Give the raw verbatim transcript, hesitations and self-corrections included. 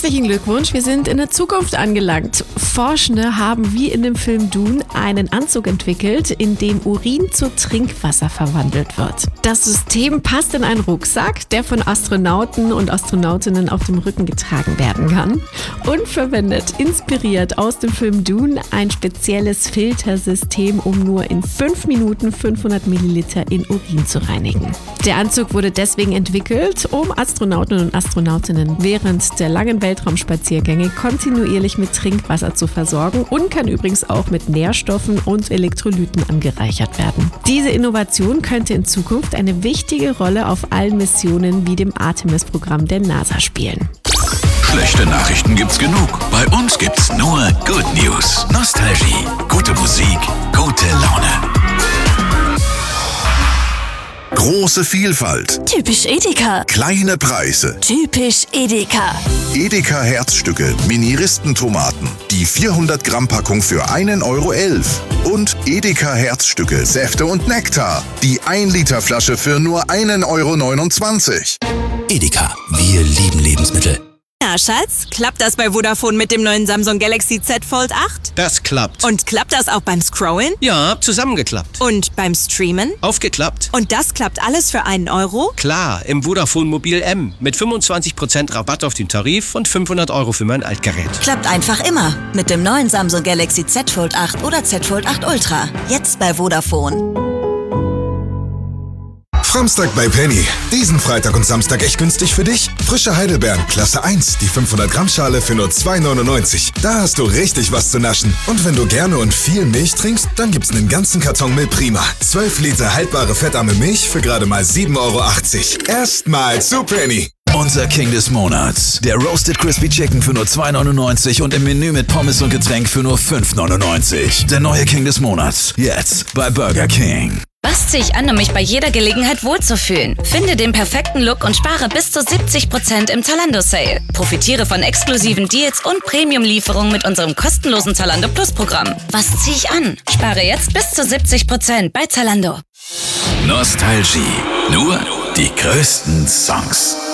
Herzlichen Glückwunsch, wir sind in der Zukunft angelangt. Forschende haben wie in dem Film Dune einen Anzug entwickelt, in dem Urin zu Trinkwasser verwandelt wird. Das System passt in einen Rucksack, der von Astronauten und Astronautinnen auf dem Rücken getragen werden kann und verwendet, inspiriert aus dem Film Dune, ein spezielles Filtersystem, um nur in fünf Minuten fünfhundert Milliliter in Urin zu reinigen. Der Anzug wurde deswegen entwickelt, um Astronauten und Astronautinnen während der langen Weltraumspaziergänge kontinuierlich mit Trinkwasser zu versorgen und kann übrigens auch mit Nährstoffen und Elektrolyten angereichert werden. Diese Innovation könnte in Zukunft eine wichtige Rolle auf allen Missionen wie dem Artemis-Programm der NASA spielen. Schlechte Nachrichten gibt's genug. Bei uns gibt's nur Good News. Nostalgie, gute Musik, gute Laune. Große Vielfalt. Typisch Edeka. Kleine Preise. Typisch Edeka. Edeka Herzstücke, Mini-Ristentomaten. Die vierhundert Gramm Packung für einen Euro elf. Und Edeka Herzstücke, Säfte und Nektar. Die ein Liter Flasche für nur einen Euro neunundzwanzig. Edeka, wir lieben Lebensmittel. Ja, Schatz, klappt das bei Vodafone mit dem neuen Samsung Galaxy Z Fold acht? Das klappt. Und klappt das auch beim Scrollen? Ja, zusammengeklappt. Und beim Streamen? Aufgeklappt. Und das klappt alles für einen Euro? Klar, im Vodafone Mobil M mit fünfundzwanzig Prozent Rabatt auf den Tarif und fünfhundert Euro für mein Altgerät. Klappt einfach immer mit dem neuen Samsung Galaxy Z Fold acht oder Z Fold acht Ultra. Jetzt bei Vodafone. Samstag bei Penny. Diesen Freitag und Samstag echt günstig für dich? Frische Heidelbeeren, Klasse eins, die fünfhundert Gramm Schale für nur zwei neunundneunzig. Da hast du richtig was zu naschen. Und wenn du gerne und viel Milch trinkst, dann gibt's einen ganzen Karton Milprima. zwölf Liter haltbare fettarme Milch für gerade mal sieben Euro achtzig. Erstmal zu Penny. Unser King des Monats. Der Roasted Crispy Chicken für nur zwei neunundneunzig und im Menü mit Pommes und Getränk für nur fünf neunundneunzig. Der neue King des Monats. Jetzt bei Burger King. Was ziehe ich an, um mich bei jeder Gelegenheit wohlzufühlen? Finde den perfekten Look und spare bis zu siebzig Prozent im Zalando-Sale. Profitiere von exklusiven Deals und Premium-Lieferungen mit unserem kostenlosen Zalando Plus-Programm. Was ziehe ich an? Spare jetzt bis zu siebzig Prozent bei Zalando. Nostalgie. Nur die größten Songs.